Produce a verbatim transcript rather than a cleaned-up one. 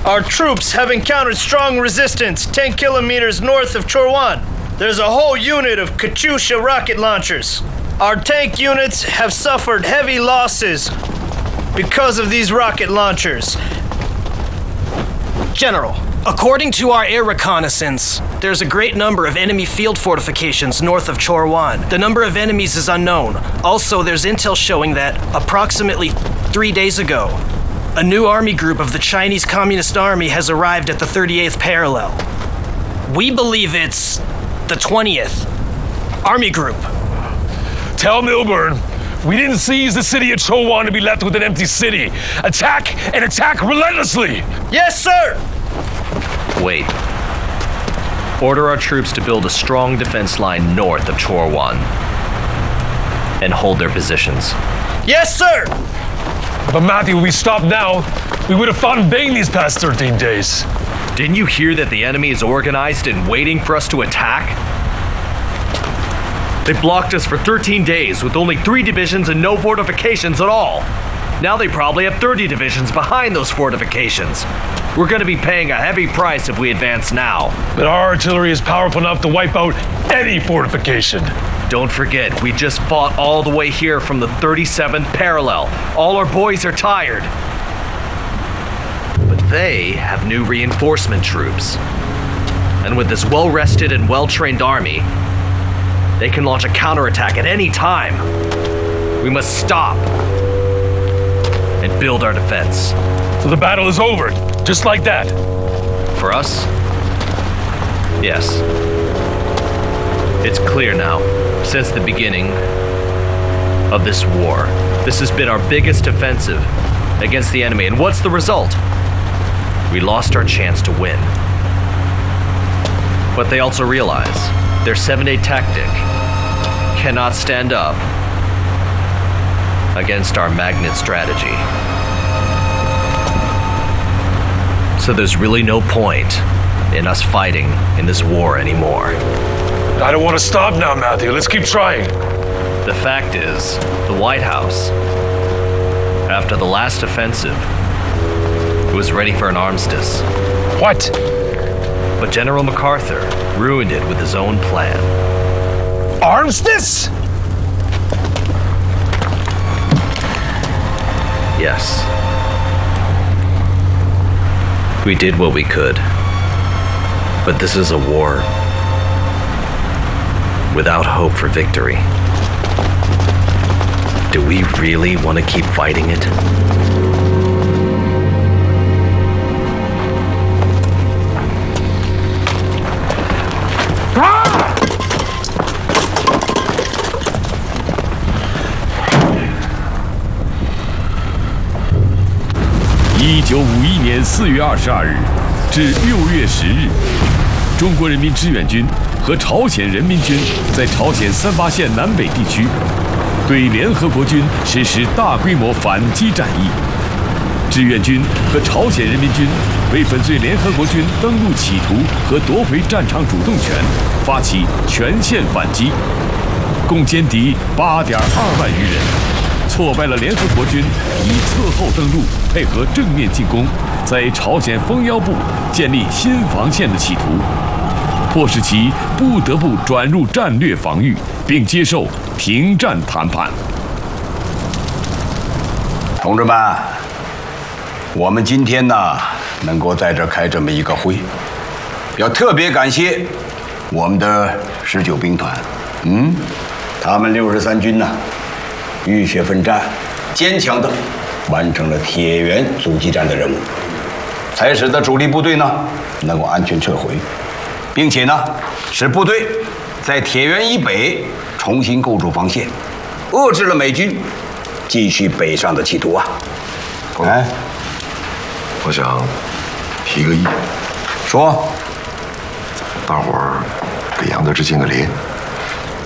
Our troops have encountered strong resistance ten kilometers north of Chorwan. There's a whole unit of Katyusha rocket launchers. Our tank units have suffered heavy losses because of these rocket launchers. General, according to our air reconnaissance, there's a great number of enemy field fortifications north of Chorwan. The number of enemies is unknown. Also, there's intel showing that approximately three days ago, a new army group of the Chinese Communist Army has arrived at the thirty-eighth parallel. We believe it's the twentieth Army Group. Tell Milburn, we didn't seize the city of Chorwan to be left with an empty city. Attack and attack relentlessly! Yes, sir! Wait. Order our troops to build a strong defense line north of Chorwan and hold their positions. Yes, sir! But Matthew, if we stopped now, we would have fought in vain these past thirteen days. Didn't you hear that the enemy is organized and waiting for us to attack? They blocked us for thirteen days with only three divisions and no fortifications at all. Now they probably have thirty divisions behind those fortifications. We're going to be paying a heavy price if we advance now. But our artillery is powerful enough to wipe out any fortification. Don't forget, we just fought all the way here from the thirty-seventh parallel. All our boys are tired. But they have new reinforcement troops. And with this well-rested and well-trained army, they can launch a counterattack at any time. We must stop and build our defense. So the battle is over, just like that. For us? Yes. It's clear now, since the beginning of this war, this has been our biggest offensive against the enemy. And what's the result? We lost our chance to win. But they also realize their seven-day tactic cannot stand up against our magnet strategy. So there's really no point in us fighting in this war anymore. I don't want to stop now, Matthew. Let's keep trying. The fact is, the White House, after the last offensive, was ready for an armistice. What? But General MacArthur ruined it with his own plan. Armistice? Yes. We did what we could. But this is a war without hope for victory. Do we really want to keep fighting it? 一九五一年四月二十二日至六月十日，中国人民志愿军和朝鲜人民军在朝鲜三八线南北地区对联合国军实施大规模反击战役。志愿军和朝鲜人民军为粉碎联合国军登陆企图和夺回战场主动权，发起全线反击，共歼敌八点二万余人，挫败了联合国军以侧后登陆配合正面进攻，在朝鲜封腰部建立新防线的企图，迫使其不得不转入战略防御，并接受停战谈判。 同志们，我们今天呢能够在这开这么一个会，要特别感谢我们的十九兵团，嗯，他们六十三军呢浴血奋战，坚强的完成了铁原阻击战的任务，才使得主力部队呢能够安全撤回，并且呢使部队在铁原以北重新构筑防线，遏制了美军继续北上的企图啊！哎， 我想提个议， 说， 大伙儿给杨德之敬个礼。